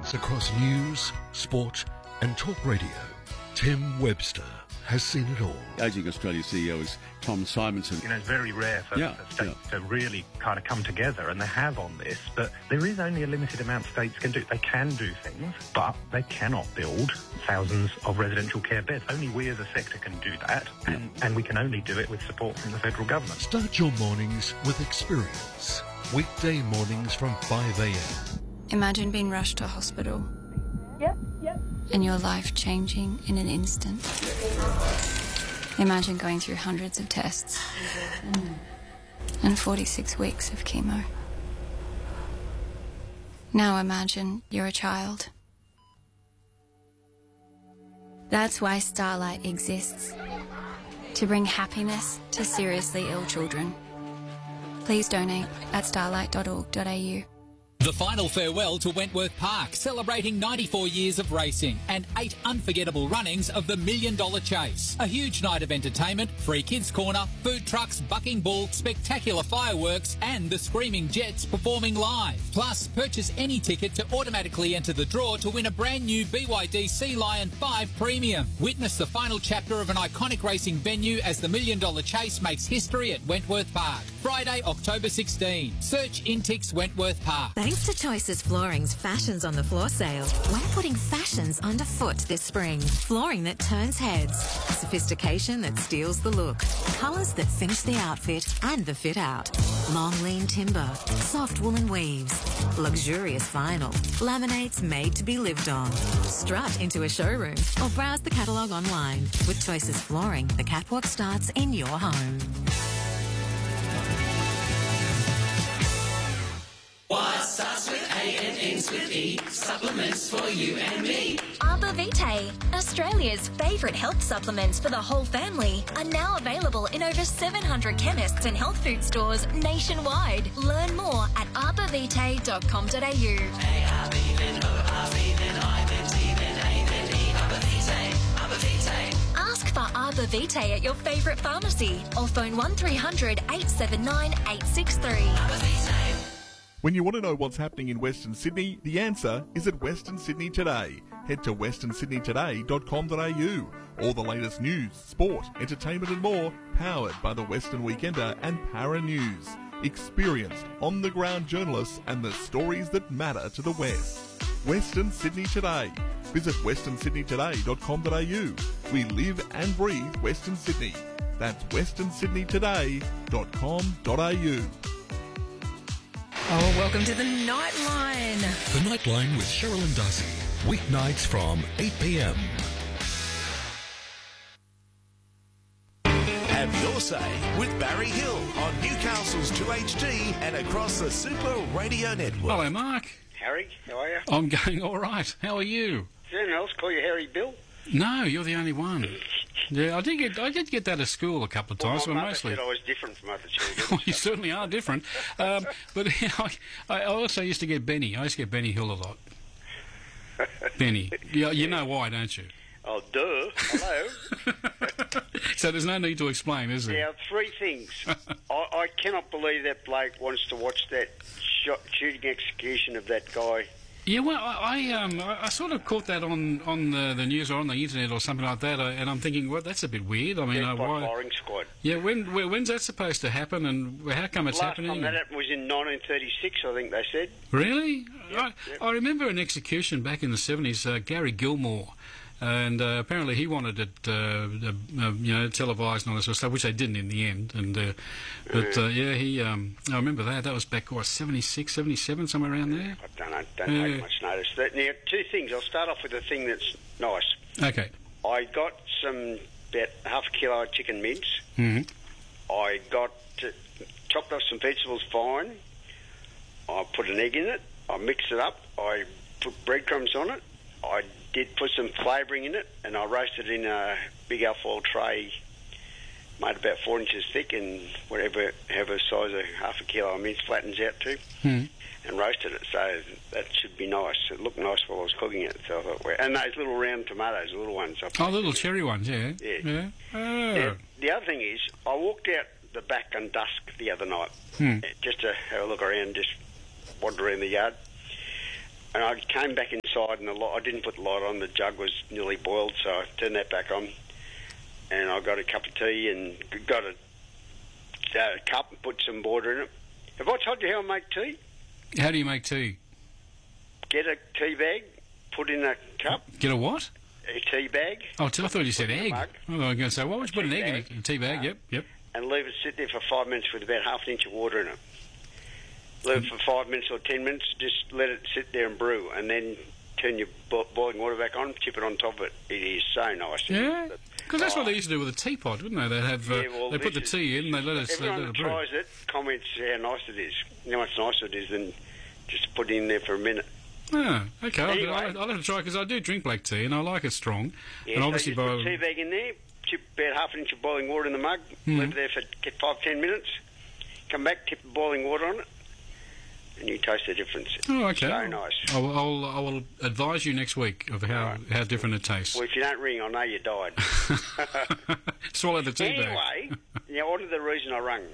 decades across news, sport and talk radio, Tim Webster has seen it all. Ageing Australia CEO is Tom Simonson. You know, it's very rare for states to really kind of come together, and they have on this, but there is only a limited amount states can do. They can do things, but they cannot build thousands of residential care beds. Only we as a sector can do that, and we can only do it with support from the federal government. Start your mornings with experience. Weekday mornings from 5 a.m. Imagine being rushed to hospital. Yep. And your life changing in an instant. Imagine going through hundreds of tests and 46 weeks of chemo. Now imagine you're a child. That's why Starlight exists. To bring happiness to seriously ill children. Please donate at starlight.org.au. The final farewell to Wentworth Park, celebrating 94 years of racing and 8 unforgettable runnings of the $1 Million Chase. A huge night of entertainment, free kids corner, food trucks, bucking bull, spectacular fireworks and the Screaming Jets performing live. Plus, purchase any ticket to automatically enter the draw to win a brand new BYD Sea Lion 5 Premium. Witness the final chapter of an iconic racing venue as the $1 Million Chase makes history at Wentworth Park. Friday, October 16. Search Intix Wentworth Park. Thanks to Choices Flooring's Fashions on the Floor sale, we're putting fashions underfoot this spring. Flooring that turns heads, sophistication that steals the look, colours that finish the outfit and the fit out. Long lean timber, soft woolen weaves, luxurious vinyl, laminates made to be lived on. Strut into a showroom or browse the catalogue online. With Choices Flooring, the catwalk starts in your home. What starts with A and ends with E? Supplements for you and me. Arbor Vitae, Australia's favourite health supplements for the whole family, are now available in over 700 chemists and health food stores nationwide. Learn more at arborvitae.com.au. A-R-B, then O-R-B, then I, then T, then A, then E. Arbor Vitae, Arbor Vitae. Ask for Arbor Vitae at your favourite pharmacy or phone 1300 879 863. Arbor Vitae. When you want to know what's happening in Western Sydney, the answer is at Western Sydney Today. Head to westernsydneytoday.com.au. All the latest news, sport, entertainment and more, powered by the Western Weekender and Para News. Experienced, on-the-ground journalists and the stories that matter to the West. Western Sydney Today. Visit westernsydneytoday.com.au. We live and breathe Western Sydney. That's westernsydneytoday.com.au. Oh, welcome to the Nightline. The Nightline with Cheryl and Darcy. Weeknights from 8 p.m. Have your say with Barry Hill on Newcastle's 2HD and across the Super Radio Network. Hello, Mark. Harry, how are you? I'm going all right. How are you? Does anyone else call you Harry Bill? No, you're the only one. Yeah, I did get that at school a couple of times, well, but my mostly. said I was different from other children. Well, you certainly are different. But you know, I also used to get Benny. I used to get Benny Hill a lot. Benny. You know why, don't you? Oh, duh. Hello. So there's no need to explain, is there? Now, 3 things. I cannot believe that bloke wants to watch that shooting execution of that guy. Yeah, well, I sort of caught that on the news or on the internet or something like that, and I'm thinking, well, that's a bit weird. I mean, why? Firing squad. Yeah, when's that supposed to happen, and how come it's happening? Last time that happened was in 1936, I think they said. Really? Yep. I remember an execution back in the 70s. Gary Gilmore. And apparently he wanted it, televised and all that sort of stuff, which they didn't in the end. And I remember that. That was back, 76, 77, somewhere around there. I don't take much notice. Now, 2 things. I'll start off with a thing that's nice. Okay. I got about half a kilo of chicken mince. Mm-hmm. I chopped up some vegetables fine. I put an egg in it. I mixed it up. I put breadcrumbs on it. I did put some flavouring in it, and I roasted it in a big alfoil tray, made about 4 inches thick, and however size a half a kilo of mince flattens out to, and roasted it. So that should be nice. It looked nice while I was cooking it. So I thought, and those little round tomatoes, the little ones. Little cherry ones, yeah. Yeah. Oh. Now, the other thing is, I walked out the back on dusk the other night, just to have a look around, just wander around the yard. And I came back inside, and I didn't put the light on. The jug was nearly boiled, so I turned that back on. And I got a cup of tea and got a cup and put some water in it. Have I told you how I make tea? How do you make tea? Get a tea bag, put in a cup. Get a what? A tea bag. Oh, I thought you said egg. I was going to say, why would you put an egg in a tea bag? Yep. And leave it sit there for 5 minutes with about half an inch of water in it. Leave it for 5 minutes or 10 minutes, just let it sit there and brew, and then turn your boiling water back on, tip it on top of it. It is so nice. Yeah, because that's what they used to do with a teapot, wouldn't they? They'd have, they put the tea in, they let it brew. Everyone that tries it comments how nice it is. You know how much nicer it is than just put it in there for a minute. Oh, okay. Anyway, I'll have to try, because I do drink black tea, and I like it strong. Yeah, and obviously so you put a tea bag in there, tip about half an inch of boiling water in the mug, leave it there for 5-10 minutes, come back, tip the boiling water on it, and you taste the difference. Oh, okay. So nice. I will advise you next week of how different it tastes. Well, if you don't ring, I know you died. Swallow the tea bag. Anyway, what is the reason I rang?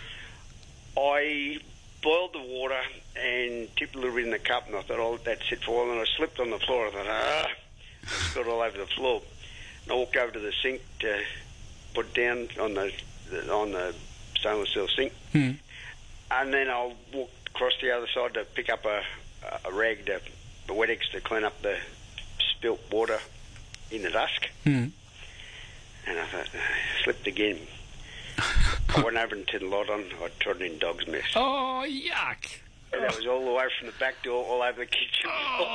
I boiled the water and tipped a little bit in the cup, and I thought, I'll let that sit for a while, and I slipped on the floor. I thought, I spilled all over the floor. And I walked over to the sink to put it down on the stainless steel sink. And then I walked across the other side to pick up a rag, a Wet-Ex, to clean up the spilt water in the dusk. And I thought, slipped again. I went over and turned the light on. I trod in dog's mess. Oh, yuck. And that was all the way from the back door all over the kitchen.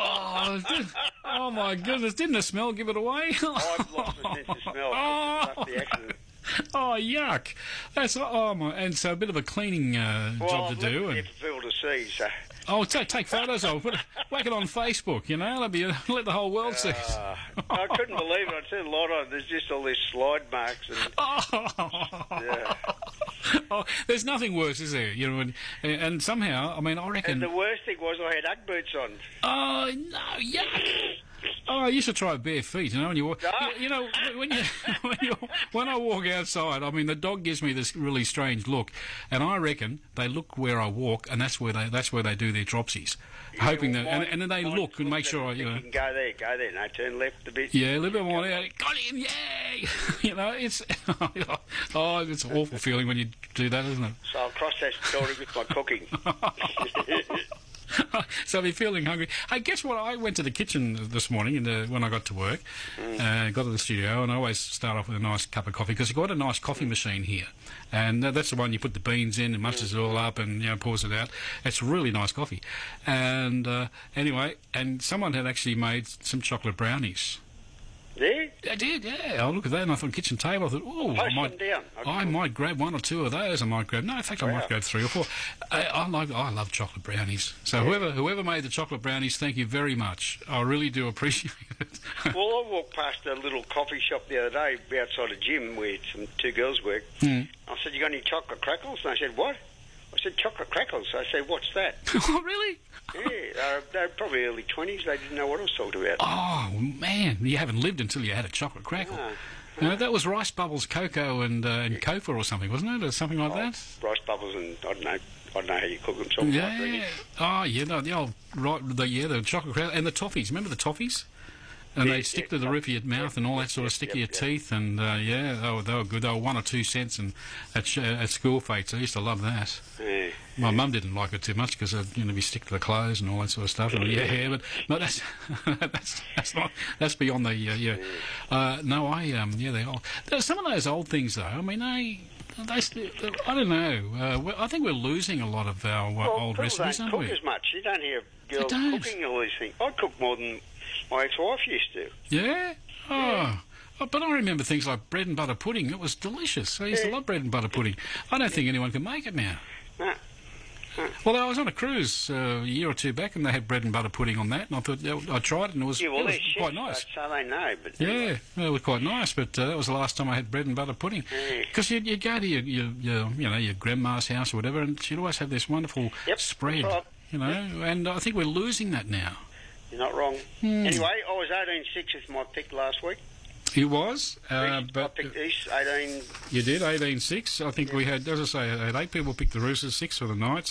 Oh my goodness. Didn't the smell give it away? I've lost my sense of smell after the accident. Oh, yuck. That's, and so a bit of a cleaning job to do. And for people to see, so... Oh, take photos of it. Whack it on Facebook, you know. Let the whole world see it. I couldn't believe it. I turned the light on. There's just all these slide marks. And, yeah. Oh, there's nothing worse, is there? You know, and somehow, I mean, I reckon... And the worst thing was I had Ugg boots on. Oh, no, yuck. Oh, I used to try bare feet, you know, when you walk... You know, when I walk outside, I mean, the dog gives me this really strange look, and I reckon they look where I walk, and that's where they do their dropsies, hoping that... And then they look and make sure, you know... You can go there, no, turn left a bit. Yeah, a little bit more there. Got him, yay! You know, it's... Oh, it's an awful feeling when you do that, isn't it? So I'll cross that story with my cooking. So I'll be feeling hungry. Hey, guess what? I went to the kitchen this morning when I got to work, got to the studio, and I always start off with a nice cup of coffee, because you've got a nice coffee machine here. And that's the one you put the beans in and mushes it all up and, you know, pours it out. It's really nice coffee. And anyway, and someone had actually made some chocolate brownies. Yeah? I did, yeah. I look at that and I thought, kitchen table, I thought, oh, I might grab one or two of those. In fact, I might grab 3 or 4. I love chocolate brownies. So whoever made the chocolate brownies, thank you very much. I really do appreciate it. Well, I walked past a little coffee shop the other day outside a gym where two girls work. I said, you got any chocolate crackles? And I said, what? I said, chocolate crackles. I said, what's that? Oh, really? Yeah, they were probably early 20s. They didn't know what I was talking about. Oh, man, you haven't lived until you had a chocolate crackle. No, that was Rice Bubbles, Cocoa and Kofa or something, wasn't it? Or something like that? Rice Bubbles and, I don't know how you cook them. Yeah. Oh, yeah, the chocolate crackle. And the toffees. Remember the toffees? And they stick to the roof of your mouth and all that sort of stick to your teeth. And, they were good. They were 1 or 2 cents and at school fetes. I used to love that. Yeah. My mum didn't like it too much because it'd be stick to the clothes and all that sort of stuff. And, but that's beyond the they're old. Some of those old things though. I mean, I don't know. I think we're losing a lot of our old recipes, aren't we? Don't cook as much. You don't hear girls cooking all these things. I cook more than my ex-wife used to. Yeah? Oh, but I remember things like bread and butter pudding. It was delicious. I used to love bread and butter pudding. I don't think anyone can make it now. No. Well, I was on a cruise a year or 2 back, and they had brered and butter pudding on that, and I thought I tried it, and it was quite nice. So they know, but it was quite nice. But that was the last time I had bread and butter pudding. Because you'd go to your grandma's house or whatever, and she'd always have this wonderful spread. Right. And I think we're losing that now. You're not wrong. Anyway, I was 18-6 with my pick last week. You was, I picked East 18. You did 18-6. I think we had, as I say, I had 8 people pick the Roosters, 6 for the Knights,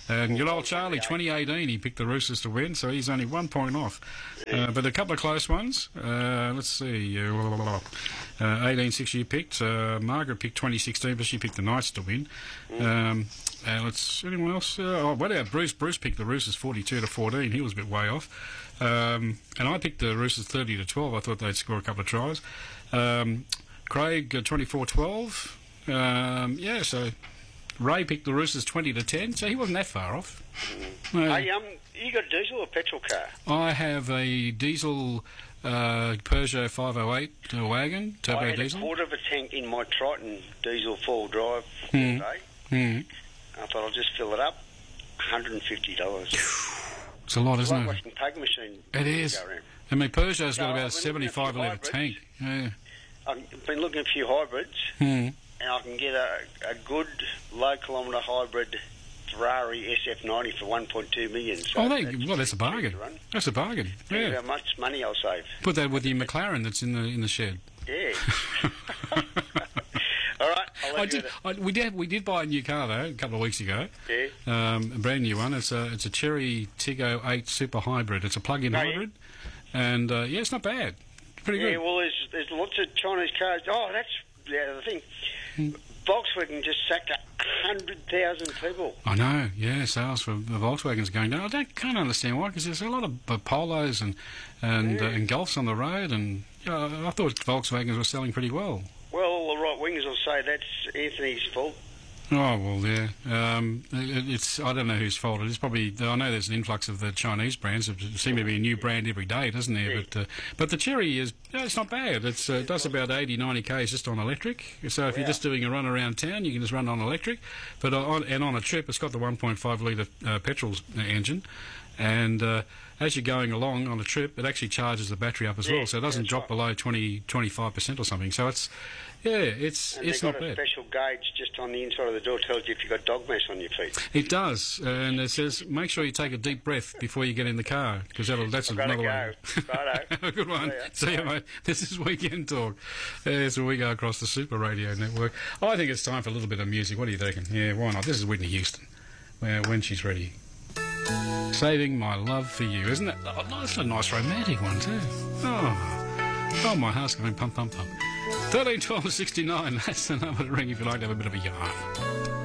And good old Charlie, 2018, he picked the Roosters to win, so he's only 1 point off. But a couple of close ones. Let's see. 18-6 you picked. Margaret picked 2016, but she picked the Knights to win. Anyone else? What about Bruce? Bruce picked the Roosters 42-14. He was a bit way off. And I picked the Roosters 30-12. I thought they'd score a couple of tries. Craig 24-12. So Ray picked the Roosters 20-10, so he wasn't that far off. Hey, you got a diesel or petrol car? I have a diesel Peugeot 508 wagon, turbo diesel. I had a quarter of a tank in my Triton diesel four-wheel drive today. I thought I'll just fill it up. $150. It's a lot, isn't it? It's like watching pug machine. It is. I mean, Peugeot's got about a 75-litre tank. Yeah. I've been looking at a few hybrids, and I can get a good low-kilometre hybrid Ferrari SF90 for $1.2 million. So that's a bargain. That's a bargain. Yeah. How much money I'll save. Put that with your McLaren that's in the shed. Yeah. All right. We did buy a new car though a couple of weeks ago. Yeah. A brand new one. It's a Chery Tiggo 8 Super Hybrid. It's a plug-in hybrid, and it's not bad. Pretty good. Yeah. Well, there's lots of Chinese cars. Oh, that's the other thing. Volkswagen just sacked 100,000 people. I know, yeah, sales for the Volkswagen's going down. Can't understand why, because there's a lot of Polos and Golfs on the road, and I thought Volkswagens were selling pretty well. Well, the right-wingers will say that's Anthony's fault. Oh, well, yeah. I don't know whose fault it is. Probably, I know there's an influx of the Chinese brands. There seems to be a new brand every day, doesn't there? Yeah. But the Chery it's not bad. It does about 80, 90 k's just on electric. So if you're just doing a run around town, you can just run on electric. But on a trip, it's got the 1.5 litre petrol engine. And as you're going along on a trip, it actually charges the battery up as well. So it doesn't drop below 25% or something. So it's not bad. They've got a special gauge just on the inside of the door, tells you if you've got dog mess on your feet. It does, and it says make sure you take a deep breath before you get in the car, because that's another one. Righto. Have a good one. See you, mate. This is Weekend Talk. As we go across the Super Radio Network. I think it's time for a little bit of music. What do you reckon? Yeah, why not? This is Whitney Houston, when she's ready. Saving My Love for You. Isn't that that's a nice romantic one too? Oh, my heart's going pump, pump, pump. 13 12 69, that's the number to ring if you'd like to have a bit of a yarn.